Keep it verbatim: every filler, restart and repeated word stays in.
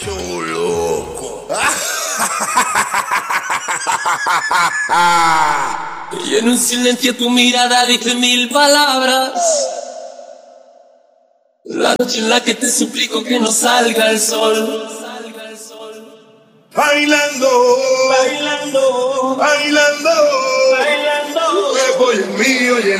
Yo loco. Y en un silencio tu mirada dice mil palabras. La noche en la que te suplico que no salga el sol. Bailando, Bailando, bailando, bailando. que voy en mío y en